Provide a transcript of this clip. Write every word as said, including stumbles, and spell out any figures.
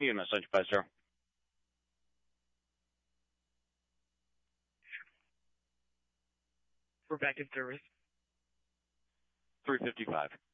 Leave a message, Buster. We're back in service. three fifty-five.